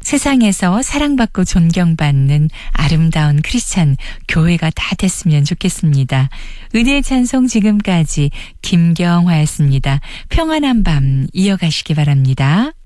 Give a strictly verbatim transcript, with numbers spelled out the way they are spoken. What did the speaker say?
세상에서 사랑받고 존경받는 아름다운 크리스찬 교회가 다 됐으면 좋겠습니다. 은혜의 찬송 지금까지 김경화였습니다. 평안한 밤 이어가시기 바랍니다.